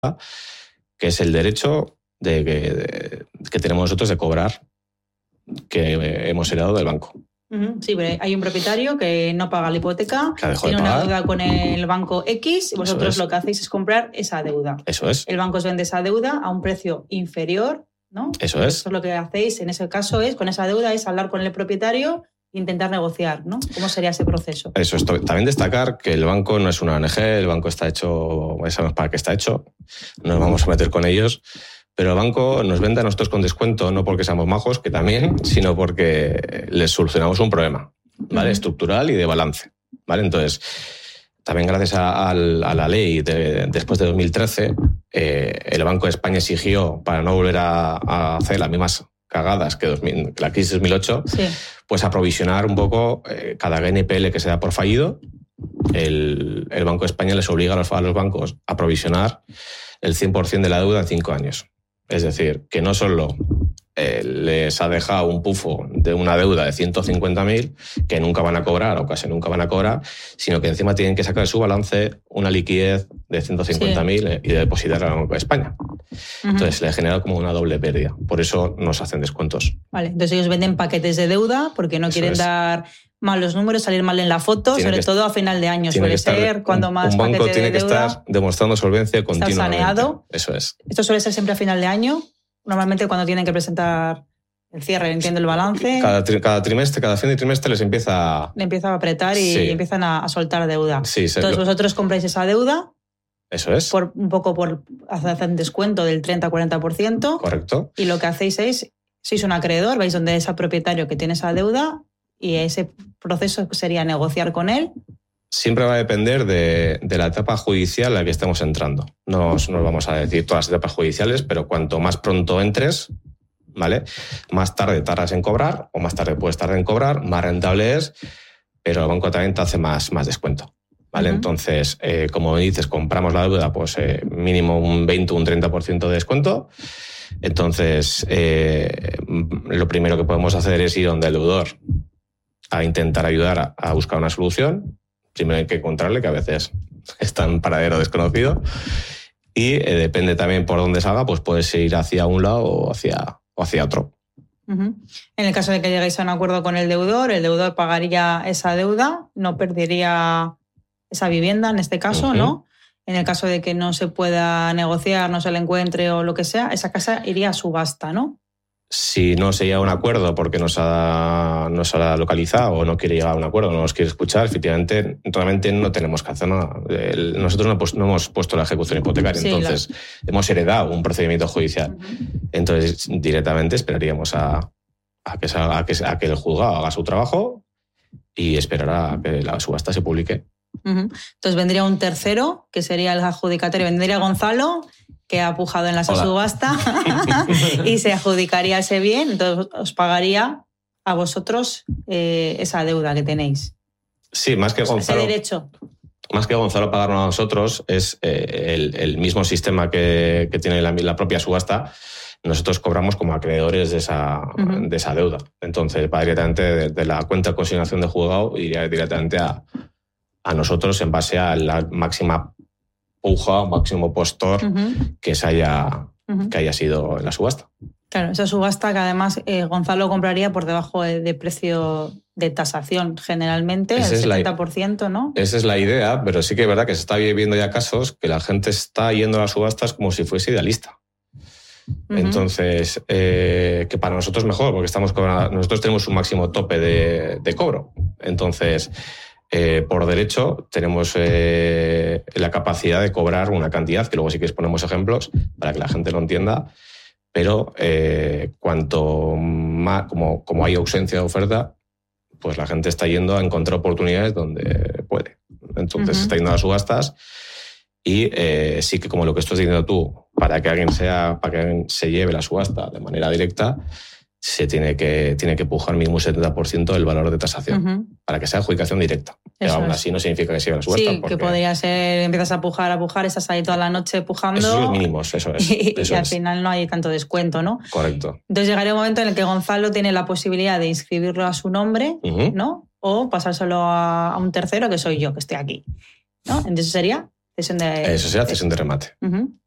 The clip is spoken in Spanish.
que es el derecho que tenemos nosotros de cobrar que hemos heredado del banco. Sí, pero hay un propietario que no paga la hipoteca, tiene una deuda con el banco X y vosotros lo que hacéis es comprar esa deuda. Eso es. El banco os vende esa deuda a un precio inferior, ¿no? Eso es. Eso es lo que hacéis en ese caso, con esa deuda, es hablar con el propietario e intentar negociar, ¿no? ¿Cómo sería ese proceso? Eso es. También destacar que el banco no es una ONG, el banco está hecho, sabemos para qué está hecho, no nos vamos a meter con ellos. Pero el banco nos vende a nosotros con descuento, no porque seamos majos, que también, sino porque les solucionamos un problema, ¿vale? Estructural y de balance, ¿vale? Entonces, también gracias a la ley después de 2013, el Banco de España exigió, para no volver a hacer las mismas cagadas que la crisis de 2008, sí, pues aprovisionar un poco cada NPL que se da por fallido. El Banco de España les obliga a los bancos a provisionar el 100% de la deuda en 5 años. Es decir, que no solo les ha dejado un pufo de una deuda de 150.000 que nunca van a cobrar o casi nunca van a cobrar, sino que encima tienen que sacar de su balance una liquidez de 150.000 y depositar al Banco de España. Entonces le genera como una doble pérdida. Por eso nos hacen descuentos. Vale, entonces ellos venden paquetes de deuda porque no quieren dar mal los números, salir mal en la foto, sobre todo a final de año suele ser cuando más un banco paquete tiene de que deuda, estar demostrando solvencia continuamente. Está saneado. Eso es. Esto suele ser siempre a final de año, normalmente cuando tienen que presentar el cierre, entiendo el balance. Cada trimestre, cada fin de trimestre le empieza a apretar y empiezan a soltar deuda. Sí, entonces vosotros compráis esa deuda. Eso es. Un poco por hacer un descuento del 30-40%. Correcto. Y lo que hacéis sois un acreedor, vais donde es el propietario que tiene esa deuda y ese proceso sería negociar con él. Siempre va a depender de la etapa judicial a la que estemos entrando. No os vamos a decir todas las etapas judiciales, pero cuanto más pronto entres, ¿vale? Más tarde tardas en cobrar o más tarde puedes tardar en cobrar, más rentable es, pero el banco también te hace más descuento. ¿Vale? Entonces, como dices, compramos la deuda, pues mínimo un 20 o un 30% de descuento. Entonces, lo primero que podemos hacer es ir donde el deudor a intentar ayudar a buscar una solución. Primero hay que encontrarle, que a veces está en paradero desconocido. Y depende también por dónde salga, pues puedes ir hacia un lado o hacia otro. En el caso de que lleguéis a un acuerdo con el deudor pagaría esa deuda, no perdería esa vivienda en este caso, ¿no? En el caso de que no se pueda negociar, no se le encuentre o lo que sea, esa casa iría a subasta, ¿no? Si no se llega a un acuerdo porque nos ha localizado o no quiere llegar a un acuerdo, no nos quiere escuchar, efectivamente, realmente no tenemos que hacer nada. Nosotros no hemos puesto la ejecución hipotecaria, entonces hemos heredado un procedimiento judicial. Entonces, directamente esperaríamos a que el juzgado haga su trabajo y esperará a que la subasta se publique. Entonces vendría un tercero, que sería el adjudicatario, vendría Gonzalo, que ha pujado en la subasta y se adjudicaría ese bien, entonces os pagaría a vosotros esa deuda que tenéis. Sí, más que Gonzalo. Ese derecho. Más que Gonzalo pagarnos a nosotros, es el mismo sistema que tiene la propia subasta. Nosotros cobramos como acreedores de esa deuda. Entonces va directamente de la cuenta de consignación de juzgado y directamente a nosotros en base a la máxima puja, máximo postor que haya sido en la subasta. Claro, esa subasta que además Gonzalo compraría por debajo de precio de tasación generalmente, el 70%, ¿no? Esa es la idea, pero sí que es verdad que se está viviendo ya casos que la gente está yendo a las subastas como si fuese idealista. Entonces, que para nosotros mejor, porque nosotros tenemos un máximo tope de cobro. Entonces, por derecho tenemos la capacidad de cobrar una cantidad, que luego sí que ponemos ejemplos para que la gente lo entienda, pero cuanto más, como hay ausencia de oferta, pues la gente está yendo a encontrar oportunidades donde puede. Entonces está yendo a las subastas y sí que, como lo que estás diciendo tú, para que alguien se lleve la subasta de manera directa, se tiene que pujar mínimo un 70% del valor de tasación para que sea adjudicación directa. Pero aún así no significa que se lleve la subasta. Sí, que podría ser, empiezas a pujar, estás ahí toda la noche pujando. Esos son los mínimos, eso es. Y al final no hay tanto descuento, ¿no? Correcto. Entonces llegaría un momento en el que Gonzalo tiene la posibilidad de inscribirlo a su nombre, ¿no? O pasárselo a un tercero, que soy yo, que estoy aquí, ¿no? Entonces sería cesión de... Eso sería cesión de remate.